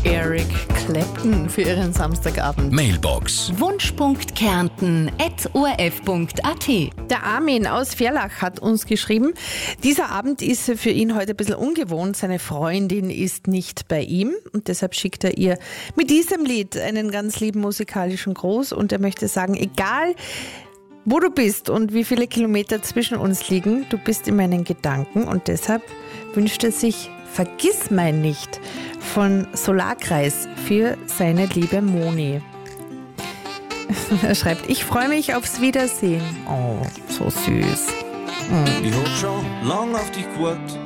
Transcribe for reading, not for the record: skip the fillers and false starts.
Eric Clapton für Ihren Samstagabend. Mailbox. Wunsch.kärnten@orf.at. Der Armin aus Vierlach hat uns geschrieben, dieser Abend ist für ihn heute ein bisschen ungewohnt. Seine Freundin ist nicht bei ihm und deshalb schickt er ihr mit diesem Lied einen ganz lieben musikalischen Gruß und er möchte sagen, egal wo du bist und wie viele Kilometer zwischen uns liegen, du bist in meinen Gedanken und deshalb wünscht er sich Vergissmein nicht von Solarkreis für seine liebe Moni. Er schreibt, ich freue mich aufs Wiedersehen. Oh, so süß. Ich hab schon lang auf dich gewartet,